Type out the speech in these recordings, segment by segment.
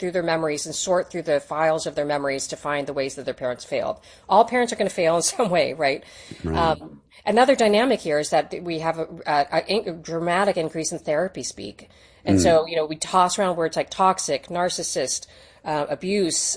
through their memories and sort through the files of their memories to find the ways that their parents failed. All parents are going to fail in some way, right? Right. Another dynamic here is that we have a dramatic increase in therapy speak. And so, we toss around words like toxic, narcissist, abuse.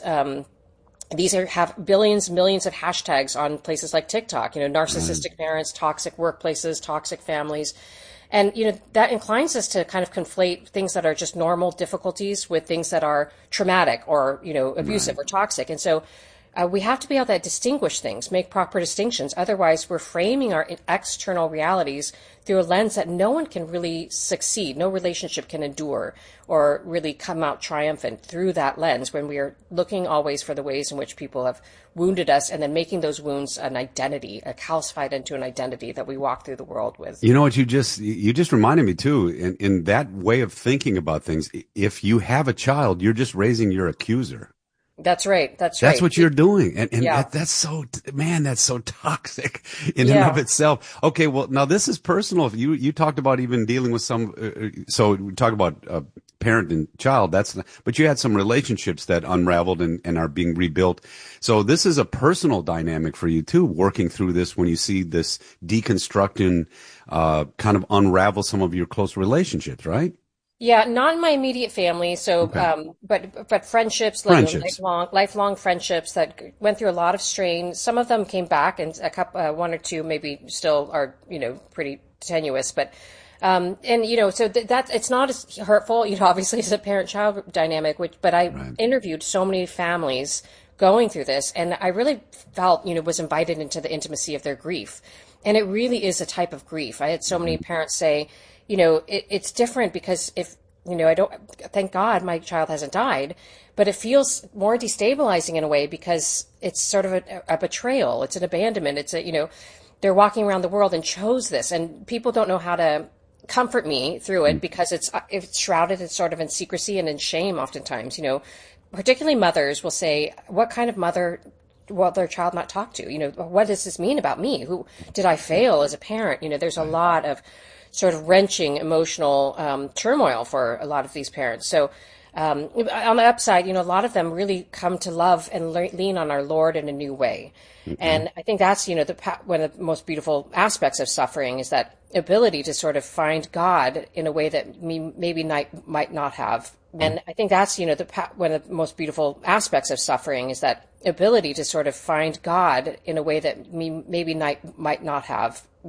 Have billions, millions of hashtags on places like TikTok, narcissistic parents, toxic workplaces, toxic families. And, that inclines us to kind of conflate things that are just normal difficulties with things that are traumatic or, abusive or toxic. And so we have to be able to distinguish things, make proper distinctions. Otherwise, we're framing our external realities through a lens that no one can really succeed. No relationship can endure or really come out triumphant through that lens when we are looking always for the ways in which people have wounded us and then making those wounds an identity, calcified into an identity that we walk through the world with. You know what you just reminded me too, in that way of thinking about things, if you have a child, you're just raising your accuser. That's right. That's what you're doing. And that's so, man, that's so toxic in and of itself. Okay. Well, now this is personal. If you talked about even dealing with so we talk about, parent and child, but you had some relationships that unraveled and are being rebuilt. So this is a personal dynamic for you too, working through this when you see this deconstructing, kind of unravel some of your close relationships, right? Yeah, not in my immediate family. So, Okay. But friendships, like lifelong friendships that went through a lot of strain. Some of them came back, and one or two maybe still are, pretty tenuous. But, so that it's not as hurtful, obviously as a parent-child dynamic. But I interviewed so many families going through this, and I really felt, was invited into the intimacy of their grief, and it really is a type of grief. I had so many parents say, it's different because if, thank God my child hasn't died, but it feels more destabilizing in a way because it's sort of a betrayal. It's an abandonment. It's they're walking around the world and chose this, and people don't know how to comfort me through it because it's shrouded in sort of in secrecy and in shame oftentimes, particularly mothers will say, what kind of mother will their child not talk to? What does this mean about me? Who did I fail as a parent? There's a lot of sort of wrenching emotional turmoil for a lot of these parents. So on the upside, a lot of them really come to love and lean on our Lord in a new way. Mm-hmm. And I think that's, one of the most beautiful aspects of suffering is that ability to sort of find God in a way that maybe might not have. And I think that's, one of the most beautiful aspects of suffering is that ability to sort of find God in a way that maybe might not have.